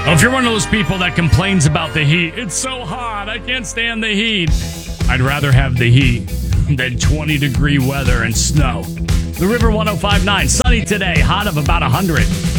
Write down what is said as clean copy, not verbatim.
If you're one of those people that complains about the heat, it's so hot, I can't stand the heat. I'd rather have the heat than 20-degree weather and snow. The River 105.9, sunny today, hot of about 100.